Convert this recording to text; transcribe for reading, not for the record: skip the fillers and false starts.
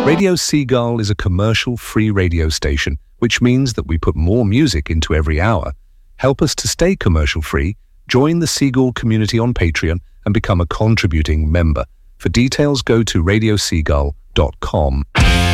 Radio Seagull is a commercial-free radio station, which means that we put more music into every hour. Help us to stay commercial-free. Join the Seagull community on Patreon and become a contributing member. For details, go to radioseagull.com.